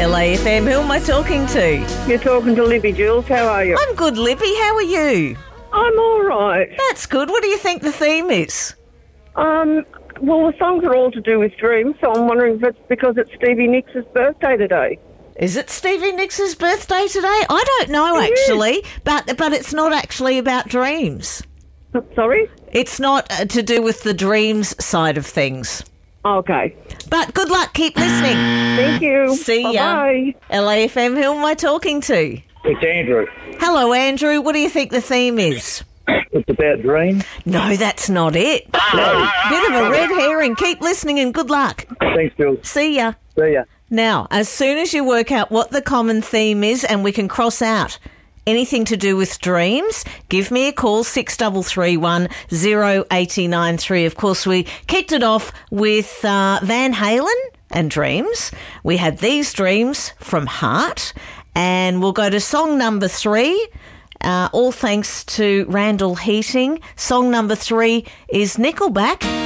LAFM, who am I talking to? You're talking to Libby Jules. How are you? I'm good, Libby. How are you? I'm all right. That's good. What do you think the theme is? Well, the songs are all to do with dreams, so I'm wondering if it's because it's Stevie Nicks' birthday today. Is it Stevie Nicks' birthday today? I don't know, actually, but it's not actually about dreams. Sorry? It's not to do with the dreams side of things. Okay. But good luck. Keep listening. Thank you. See ya. Bye-bye. LAFM, who am I talking to? It's Andrew. Hello, Andrew. What do you think the theme is? It's about dreams. No, that's not it. Bit of a red herring. Keep listening and good luck. Thanks, Jules. See ya. See ya. Now, as soon as you work out what the common theme is and we can cross out anything to do with dreams, give me a call, 6331 0893. Of course, we kicked it off with Van Halen and Dreams. We had These Dreams from Heart. And we'll go to song number 3. All thanks to Randall Heating. Song number 3 is Nickelback.